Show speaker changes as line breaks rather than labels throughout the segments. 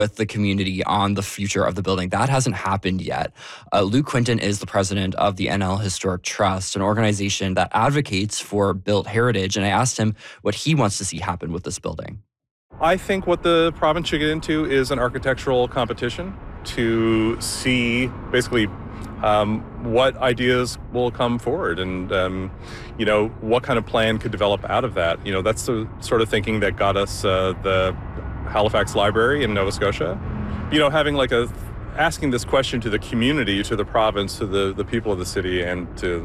with the community on the future of the building. That hasn't happened yet. Luke Quinton is the president of the NL Historic Trust, an organization that advocates for built heritage, and I asked him what he wants to see happen with this building.
I think what the province should get into is an architectural competition to see basically what ideas will come forward and, what kind of plan could develop out of that. That's the sort of thinking that got us the Halifax Library in Nova Scotia. Having asking this question to the community, to the province, to the people of the city, and to,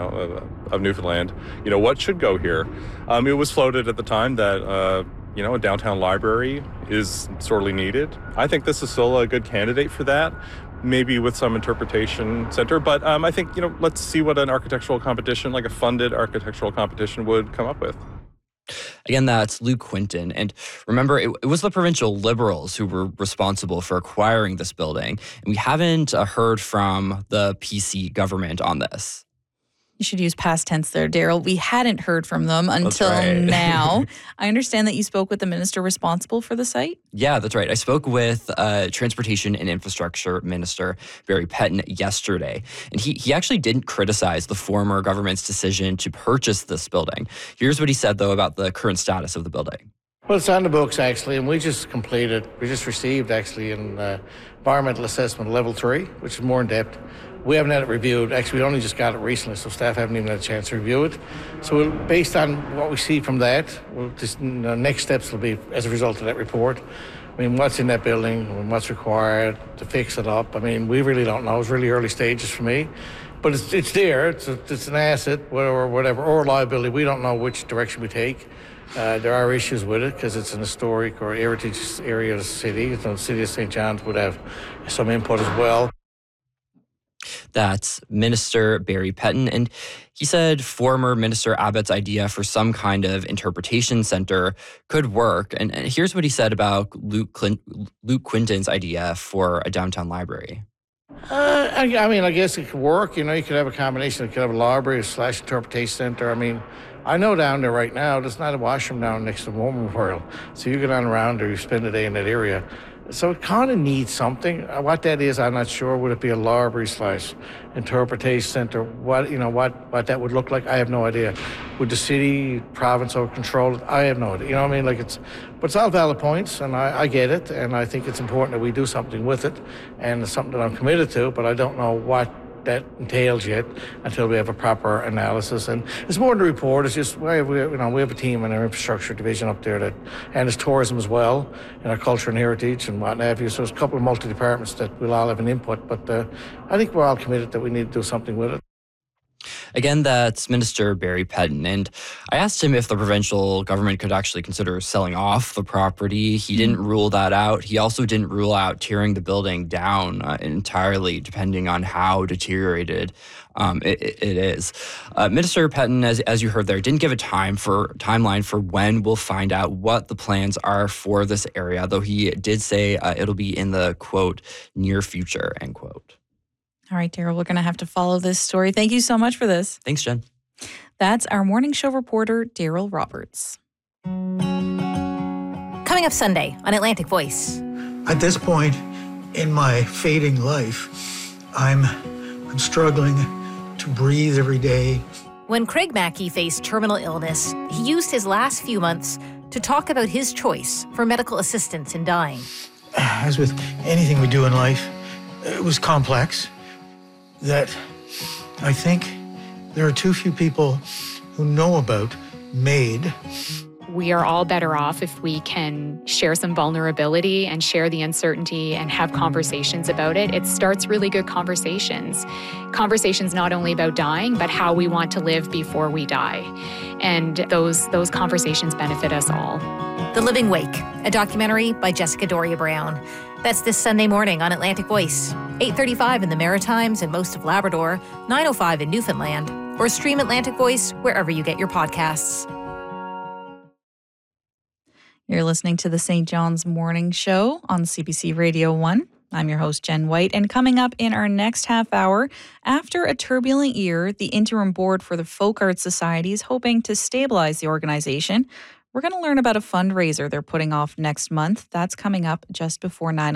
of Newfoundland, what should go here? It was floated at the time that, a downtown library is sorely needed. I think this is still a good candidate for that, maybe with some interpretation center. But I think, let's see what an architectural competition, like a funded architectural competition, would come up with.
Again, that's Luke Quinton. And remember, it was the provincial Liberals who were responsible for acquiring this building. And we haven't heard from the PC government on this.
You should use past tense there, Daryl. We hadn't heard from them until
right.
now. I understand that you spoke with the minister responsible for the site?
Yeah, that's right. I spoke with Transportation and Infrastructure Minister Barry Petton yesterday. And he actually didn't criticize the former government's decision to purchase this building. Here's what he said, though, about the current status of the building.
Well, it's on the books, actually, and we just received, actually, an environmental assessment level 3, which is more in depth. We haven't had it reviewed. Actually, we only just got it recently, so staff haven't even had a chance to review it. So based on what we see from that, next steps will be as a result of that report. I mean, what's in that building, what's required to fix it up. I mean, we really don't know. It's really early stages for me. But it's there. It's an asset or whatever, or a liability. We don't know which direction we take. There are issues with it because it's an historic or heritage area of the city. The city of St. John's would have some input as well.
That's Minister Barry Petton. And he said former Minister Abbott's idea for some kind of interpretation center could work. And here's what he said about Luke Quinton's idea for a downtown library.
I guess it could work. You could have a combination. You could have a library / interpretation center. I mean, I know down there right now, there's not a washroom down next to Memorial. So you go down around there, you spend a day in that area. So it kind of needs something. What that is, I'm not sure. Would it be a library / interpretation center? What that would look like? I have no idea. Would the city, province, or control it? I have no idea. But it's all valid points, and I get it, and I think it's important that we do something with it, and it's something that I'm committed to. But I don't know what that entails yet until we have a proper analysis. And it's more than a report. It's just we have a team in our infrastructure division up there and it's tourism as well, and our culture and heritage and what have you. So there's a couple of multi-departments that we'll all have an input. But I think we're all committed that we need to do something with it.
Again, that's Minister Barry Petton. And I asked him if the provincial government could actually consider selling off the property. He didn't rule that out. He also didn't rule out tearing the building down entirely, depending on how deteriorated it is. Minister Petton, as you heard there, didn't give a timeline for when we'll find out what the plans are for this area, though he did say it'll be in the, quote, near future, end quote.
All right, Daryl, we're going to have to follow this story. Thank you so much for this.
Thanks, Jen.
That's our morning show reporter, Daryl Roberts.
Coming up Sunday on Atlantic Voice.
At this point in my fading life, I'm struggling to breathe every day.
When Craig Mackey faced terminal illness, he used his last few months to talk about his choice for medical assistance in dying.
As with anything we do in life, it was complex. That I think there are too few people who know about MAID.
We are all better off if we can share some vulnerability and share the uncertainty and have conversations about it. It starts really good conversations. Conversations not only about dying, but how we want to live before we die. And those conversations benefit us all.
The Living Wake, a documentary by Jessica Doria Brown. That's this Sunday morning on Atlantic Voice, 8:35 in the Maritimes and most of Labrador, 9:05 in Newfoundland, or stream Atlantic Voice wherever you get your podcasts.
You're listening to the St. John's Morning Show on CBC Radio 1. I'm your host, Jen White, and coming up in our next half hour, after a turbulent year, the interim board for the Folk Arts Society is hoping to stabilize the organization We're going to learn about a fundraiser they're putting off next month. That's coming up just before 9